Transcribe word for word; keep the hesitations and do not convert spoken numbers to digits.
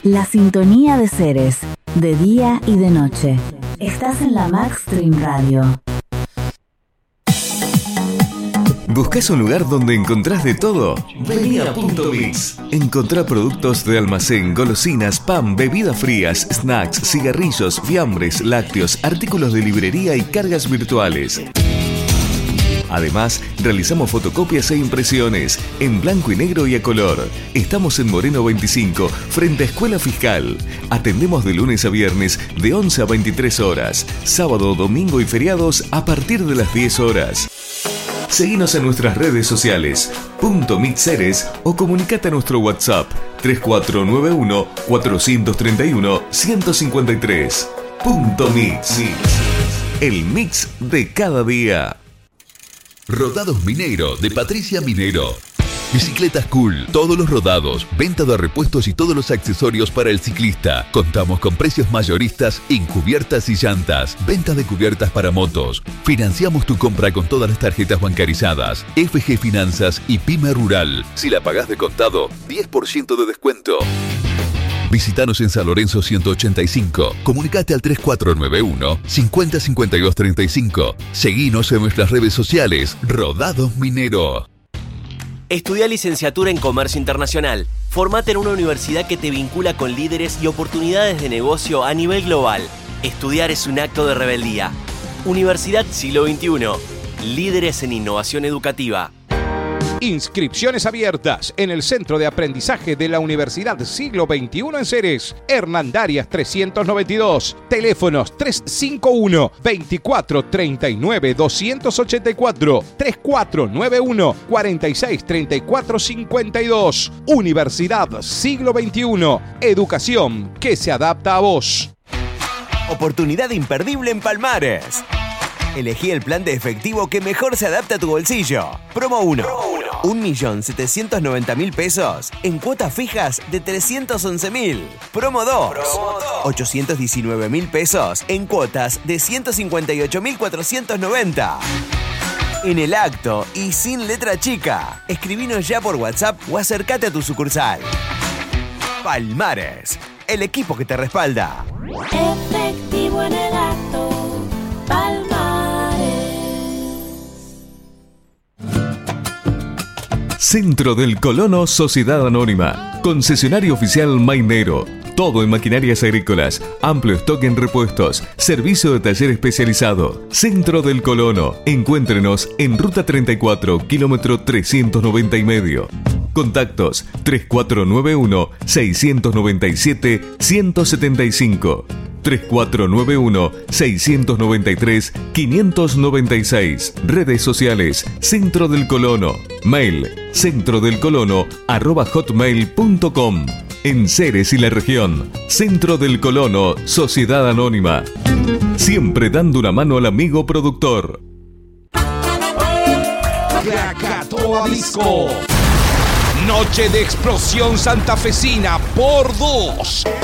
La sintonía de seres, de día y de noche. Estás en la Maxstream Radio. ¿Buscás un lugar donde encontrás de todo? Vení a Punto Mix. Encontrá productos de almacén, golosinas, pan, bebidas frías, snacks, cigarrillos, fiambres, lácteos, artículos de librería y cargas virtuales. Además, realizamos fotocopias e impresiones en blanco y negro y a color. Estamos en Moreno veinticinco, frente a Escuela Fiscal. Atendemos de lunes a viernes de once a veintitrés horas. Sábado, domingo y feriados a partir de las diez horas. Seguinos en nuestras redes sociales, Punto Mix Ceres, o comunicate a nuestro WhatsApp tres cuatro nueve uno, cuatro tres uno, uno cinco tres. Punto Mix. El mix de cada día. Rodados Mineiro, de Patricia Minero. Bicicletas cool, todos los rodados, venta de repuestos y todos los accesorios para el ciclista. Contamos con precios mayoristas en cubiertas y llantas, venta de cubiertas para motos. Financiamos tu compra con todas las tarjetas bancarizadas, F G Finanzas y Pyme Rural. Si la pagás de contado, diez por ciento de descuento. Visítanos en San Lorenzo ciento ochenta y cinco. Comunicate al tres cuatro nueve uno, cinco cero cinco dos tres cinco. Seguinos en nuestras redes sociales. Rodados Minero. Estudia licenciatura en Comercio Internacional. Formate en una universidad que te vincula con líderes y oportunidades de negocio a nivel global. Estudiar es un acto de rebeldía. Universidad Siglo veintiuno. Líderes en innovación educativa. Inscripciones abiertas en el Centro de Aprendizaje de la Universidad Siglo veintiuno en Ceres. Hernandarias trescientos noventa y dos. Teléfonos tres cinco uno, veinticuatro treinta y nueve doscientos ochenta y cuatro, tres cuatro nueve uno, cuarenta y seis treinta y cuatro cincuenta y dos. Universidad Siglo veintiuno. Educación que se adapta a vos. Oportunidad imperdible en Palmares. Elegí el plan de efectivo que mejor se adapta a tu bolsillo. Promo uno. un millón setecientos noventa mil pesos en cuotas fijas de trescientos once mil. Promo dos. ochocientos diecinueve mil pesos en cuotas de ciento cincuenta y ocho mil cuatrocientos noventa. En el acto y sin letra chica. Escribinos ya por WhatsApp o acércate a tu sucursal. Palmares, el equipo que te respalda. Efectivo en el acto. Palmares. Centro del Colono Sociedad Anónima. Concesionario oficial Mainero. Todo en maquinarias agrícolas. Amplio stock en repuestos. Servicio de taller especializado. Centro del Colono. Encuéntrenos en Ruta treinta y cuatro, kilómetro trescientos noventa y medio. Contactos tres cuatro nueve uno, seis nueve siete, uno siete cinco. tres cuatro nueve uno, seis nueve tres, cinco nueve seis. Redes sociales, Centro del Colono. Mail, centrodelcolono arroba hotmail punto com. En Ceres y la región, Centro del Colono, Sociedad Anónima. Siempre dando una mano al amigo productor. Krakatoa Disco. Noche de explosión santafesina por dos.